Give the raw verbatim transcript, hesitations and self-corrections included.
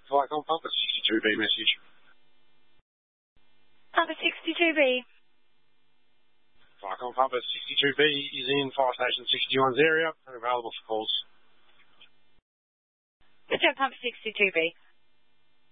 Viacom Pumper sixty-two B message. Pumper sixty-two B. Viacom Pumper sixty-two B is in Fire Station sixty-one's area and available for calls. Return Pumper sixty-two B.